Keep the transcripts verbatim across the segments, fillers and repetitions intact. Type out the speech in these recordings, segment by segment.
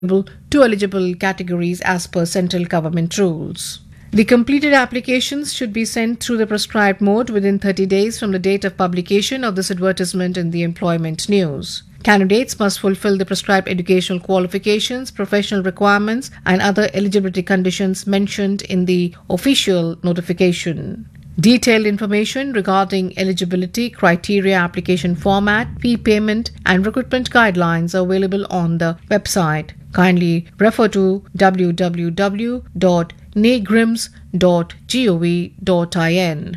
to eligible categories as per central government rules. The completed applications should be sent through the prescribed mode within thirty days from the date of publication of this advertisement in the employment news. Candidates must fulfill the prescribed educational qualifications, professional requirements, and other eligibility conditions mentioned in the official notification. Detailed information regarding eligibility, criteria, application format, fee payment, and recruitment guidelines are available on the website. Kindly refer to w w w dot negrims dot gov dot in.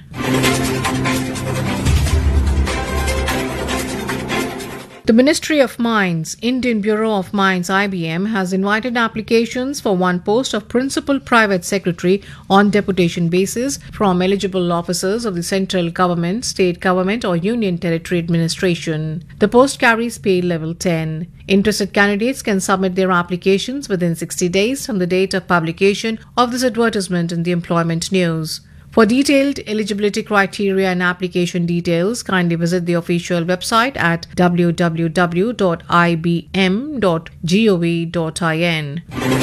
The Ministry of Mines, Indian Bureau of Mines I B M, has invited applications for one post of Principal Private Secretary on deputation basis from eligible officers of the central government, state government or union territory administration. The post carries pay level ten. Interested candidates can submit their applications within sixty days from the date of publication of this advertisement in the employment news. For detailed eligibility criteria and application details, kindly visit the official website at w w w dot i b m dot gov dot in.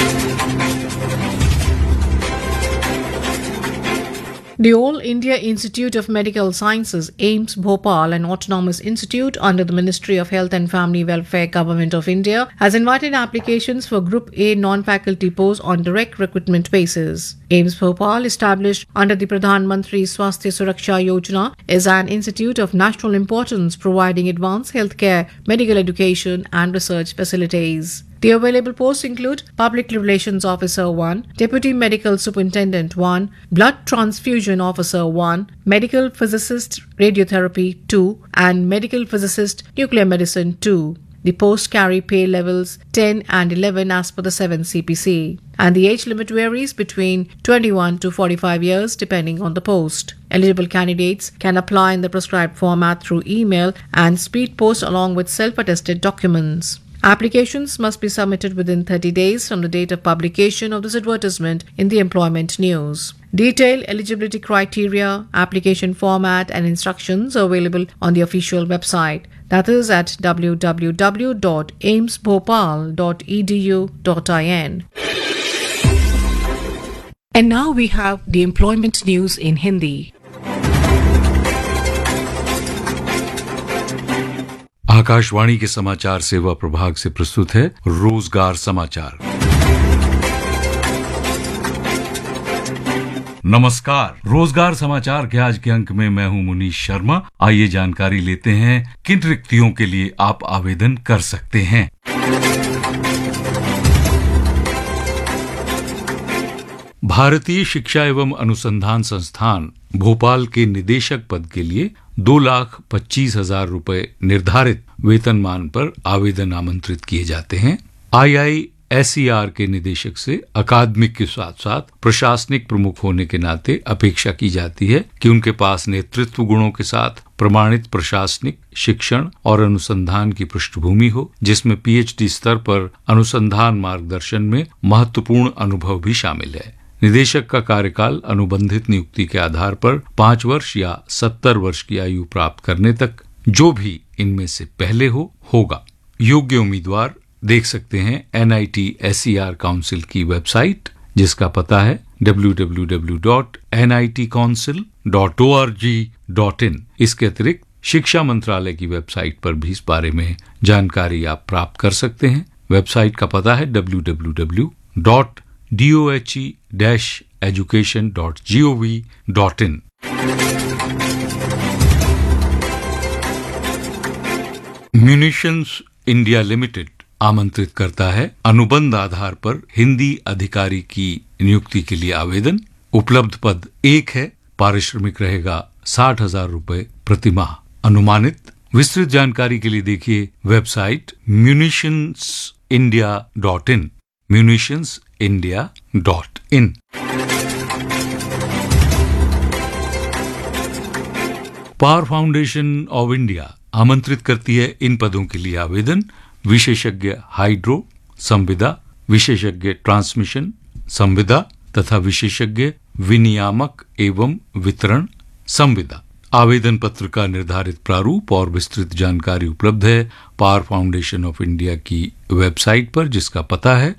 The All India Institute of Medical Sciences, AIIMS Bhopal, an autonomous institute under the Ministry of Health and Family Welfare, Government of India, has invited applications for Group A non-faculty posts on direct recruitment basis. AIIMS Bhopal, established under the Pradhan Mantri Swasthya Suraksha Yojana, is an institute of national importance providing advanced healthcare, medical education and research facilities. The available posts include Public Relations Officer one, Deputy Medical Superintendent one, Blood Transfusion Officer one, Medical Physicist Radiotherapy two, and Medical Physicist Nuclear Medicine two. The posts carry pay levels ten and eleven as per the seventh C P C, and the age limit varies between twenty-one to forty-five years depending on the post. Eligible candidates can apply in the prescribed format through email and speed post along with self-attested documents. Applications must be submitted within thirty days from the date of publication of this advertisement in the employment news. Detailed eligibility criteria, application format and instructions are available on the official website. That is at w w w dot aims bhopal dot e d u dot in. And now we have the employment news in Hindi. Akashvani के समाचार सेवा प्रभाग से प्रस्तुत है रोजगार समाचार। नमस्कार, रोजगार समाचार के आज के अंक में मैं हूं मुनीश शर्मा। आइए जानकारी लेते हैं किन रिक्तियों के लिए आप आवेदन कर सकते हैं। भारतीय शिक्षा एवं अनुसंधान संस्थान भोपाल के निदेशक पद के लिए दो लाख पच्चीस हजार रूपये निर्धारित वेतनमान पर आवेदन आमंत्रित किए जाते हैं। आई आई एस ई आर के निदेशक से अकादमिक के साथ साथ प्रशासनिक प्रमुख होने के नाते अपेक्षा की जाती है कि उनके पास नेतृत्व गुणों के साथ प्रमाणित प्रशासनिक शिक्षण और अनुसंधान की पृष्ठभूमि हो, जिसमें पी एच डी स्तर पर अनुसंधान मार्गदर्शन में महत्वपूर्ण अनुभव भी शामिल है। निदेशक का कार्यकाल अनुबंधित नियुक्ति के आधार पर पांच वर्ष या सत्तर वर्ष की आयु प्राप्त करने तक, जो भी इनमें से पहले हो होगा। योग्य उम्मीदवार देख सकते हैं N I T S E R council की वेबसाइट, जिसका पता है w w w dot n i t council dot org dot in। इसके अतिरिक्त शिक्षा मंत्रालय की वेबसाइट पर भी इस बारे में जानकारी आप प्राप्त कर सकते हैं। वेबसाइट का पता है w w w dot dohe dash education dot gov dot in। Munitions India limited आमंत्रित करता है अनुबंध आधार पर हिंदी अधिकारी की नियुक्ति के लिए आवेदन। उपलब्ध पद एक है। पारिश्रमिक रहेगा साठ हजार रूपये प्रति माह। अनुमानित विस्तृत जानकारी के लिए देखिए website munitions India dot in munitions India dot in. Power foundation of India आमंत्रित करती है इन पदों के लिए आवेदन। विशेषज्ञ हाइड्रो संविदा, विशेषज्ञ ट्रांसमिशन संविदा तथा विशेषज्ञ विनियामक एवं वितरण संविदा। आवेदन पत्र का निर्धारित प्रारूप और विस्तृत जानकारी उपलब्ध है पावर फाउंडेशन ऑफ इंडिया की वेबसाइट पर, जिसका पता है